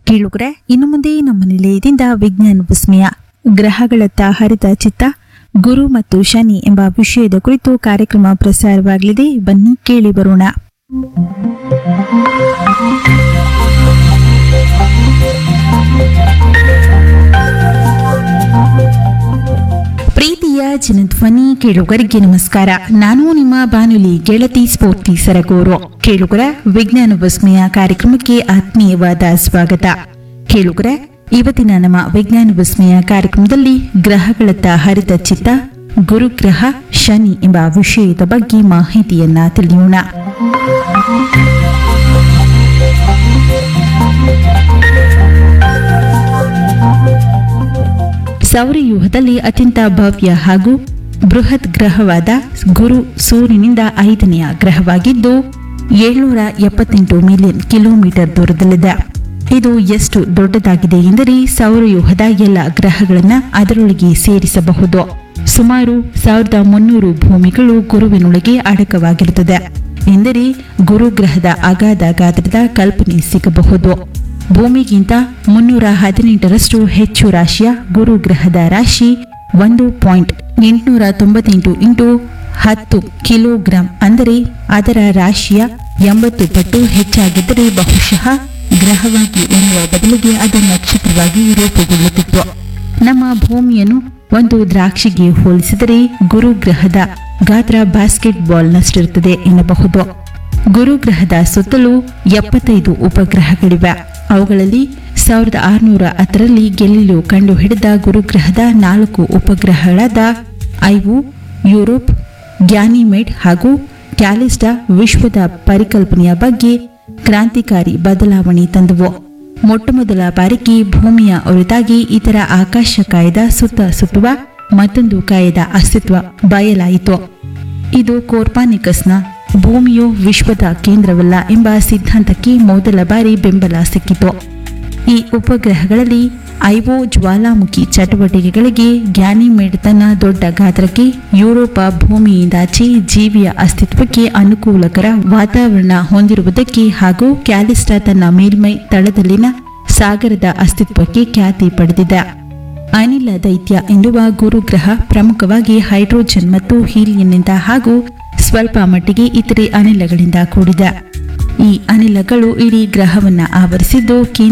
ಕೇಳುಗರೆ, ಇನ್ನು ಮುಂದೆ ನಮ್ಮ ನಿಲಯದಿಂದ ವಿಜ್ಞಾನ ವಿಸ್ಮಯ ಗ್ರಹಗಳತ್ತ ಹರಿದ ಚಿತ್ತ ಗುರು ಮತ್ತು ಶನಿ ಎಂಬ ವಿಷಯದ ಕುರಿತು ಕಾರ್ಯಕ್ರಮ ಪ್ರಸಾರವಾಗಲಿದೆ. ಬನ್ನಿ ಕೇಳಿ ಬರೋಣ. ಪ್ರೀತಿಯ ಜನಧ್ವನಿ ಕೇಳುಗರಿಗೆ ನಮಸ್ಕಾರ. ನಾನು ನಿಮ್ಮ ಬಾನುಲಿ ಗೆಳತಿ ಸ್ಫೂರ್ತಿ ಸರಗೂರು. ಕೇಳುಗರ ವಿಜ್ಞಾನ ವಿಸ್ಮಯ ಕಾರ್ಯಕ್ರಮಕ್ಕೆ ಆತ್ಮೀಯವಾದ ಸ್ವಾಗತ. ಕೇಳುಗರ, ಇವತ್ತಿನ ನಮ್ಮ ವಿಜ್ಞಾನ ವಿಸ್ಮಯ ಕಾರ್ಯಕ್ರಮದಲ್ಲಿ ಗ್ರಹಗಳತ್ತ ಹರಿದ ಚಿತ್ತ ಗುರುಗ್ರಹ ಶನಿ ಎಂಬ ವಿಷಯದ ಬಗ್ಗೆ ಮಾಹಿತಿಯನ್ನ ತಿಳಿಯೋಣ. ಸೌರವ್ಯೂಹದಲ್ಲಿ ಅತ್ಯಂತ ಭವ್ಯ ಹಾಗೂ ಬೃಹತ್ ಗ್ರಹವಾದ ಗುರು ಸೂರ್ಯನಿಂದ 5ನೆಯ ಗ್ರಹವಾಗಿದ್ದು 778 ಮಿಲಿಯನ್ ಕಿಲೋಮೀಟರ್ ದೂರದಲ್ಲಿದೆ. ಇದು ಎಷ್ಟು ದೊಡ್ಡದಾಗಿದೆ ಎಂದರೆ ಸೌರವ್ಯೂಹದ ಎಲ್ಲ ಗ್ರಹಗಳನ್ನು ಅದರೊಳಗೆ ಸೇರಿಸಬಹುದು. ಸುಮಾರು 1300 ಭೂಮಿಗಳು ಗುರುವಿನೊಳಗೆ ಅಡಕವಾಗಿರುತ್ತದೆ ಎಂದರೆ ಗುರುಗ್ರಹದ ಅಗಾಧ ಗಾತ್ರದ ಕಲ್ಪನೆ ಸಿಗಬಹುದು. ಭೂಮಿಗಿಂತ 318ರಷ್ಟು ಹೆಚ್ಚು ರಾಶಿಯ ಗುರುಗ್ರಹದ ರಾಶಿ 1.898 ಇಂಟು 10 ಕಿಲೋಗ್ರಾಂ, ಅಂದರೆ ಅದರ ರಾಶಿಯ 80 ಪಟ್ಟು ಹೆಚ್ಚಾಗಿದ್ದರೆ ಬಹುಶಃ ಗ್ರಹವಾಗಿ ಎನ್ನುವ ಬದಲಿಗೆ ಅದು ನಕ್ಷತ್ರವಾಗಿ ರೂಪುಗೊಳ್ಳುತ್ತಿತ್ತು. ನಮ್ಮ ಭೂಮಿಯನ್ನು ಒಂದು ದ್ರಾಕ್ಷಿಗೆ ಹೋಲಿಸಿದರೆ ಗುರುಗ್ರಹದ ಗಾತ್ರ ಬಾಸ್ಕೆಟ್ ಬಾಲ್ನಷ್ಟಿರುತ್ತದೆ ಎನ್ನಬಹುದು. ಗುರುಗ್ರಹದ ಸುತ್ತಲೂ 75 ಉಪಗ್ರಹಗಳಿವೆ. ಅವುಗಳಲ್ಲಿ 1610ರಲ್ಲಿ ಗೆಲಿಲಿಯೋ ಕಂಡುಹಿಡಿದ ಗುರುಗ್ರಹದ 4 ಉಪಗ್ರಹಗಳಾದ ಐವೋ, ಯುರೋಪ್, ಗ್ಯಾನಿಮೇಡ್ ಹಾಗೂ ಕ್ಯಾಲಿಸ್ಟಾ ವಿಶ್ವದ ಪರಿಕಲ್ಪನೆಯ ಬಗ್ಗೆ ಕ್ರಾಂತಿಕಾರಿ ಬದಲಾವಣೆ ತಂದವು. ಮೊಟ್ಟಮೊದಲ ಬಾರಿಗೆ ಭೂಮಿಯ ಹೊರತಾಗಿ ಇತರ ಆಕಾಶ ಕಾಯದ ಸುತ್ತುವ ಮತ್ತೊಂದು ಕಾಯದ ಅಸ್ತಿತ್ವ ಬಯಲಾಯಿತು. ಇದು ಕೋರ್ಪಾನಿಕಸ್ನ ಭೂಮಿಯು ವಿಶ್ವದ ಕೇಂದ್ರವಲ್ಲ ಎಂಬ ಸಿದ್ಧಾಂತಕ್ಕೆ ಮೊದಲ ಬಾರಿ ಬೆಂಬಲ ಸಿಕ್ಕಿತು. ಈ ಉಪಗ್ರಹಗಳಲ್ಲಿ ಐವೋ ಜ್ವಾಲಾಮುಖಿ ಚಟುವಟಿಕೆಗಳಿಗೆ, ಗ್ಯಾನಿಮೇಡ್ ತನ್ನ ದೊಡ್ಡ ಗಾತ್ರಕ್ಕೆ, ಯುರೋಪ ಭೂಮಿಯಿಂದಾಚೆ ಜೀವಿಯ ಅಸ್ತಿತ್ವಕ್ಕೆ ಅನುಕೂಲಕರ ವಾತಾವರಣ ಹೊಂದಿರುವುದಕ್ಕೆ ಹಾಗೂ ಕ್ಯಾಲಿಸ್ಟಾ ತನ್ನ ಮೇಲ್ಮೈ ತಳದಲ್ಲಿನ ಸಾಗರದ ಅಸ್ತಿತ್ವಕ್ಕೆ ಖ್ಯಾತಿ ಪಡೆದಿದೆ. ಅನಿಲ ದೈತ್ಯ ಎನ್ನುವ ಗುರುಗ್ರಹ ಪ್ರಮುಖವಾಗಿ ಹೈಡ್ರೋಜನ್ ಮತ್ತು ಹೀಲಿಯಂನಿಂದ ಹಾಗೂ ಸ್ವಲ್ಪ ಮಟ್ಟಿಗೆ ಇತರೆ ಅನಿಲಗಳಿಂದ ಕೂಡಿದೆ. ಈ ಅನಿಲಗಳು ಇಡೀ ಗ್ರಹವನ್ನು ಆವರಿಸಿದ್ದು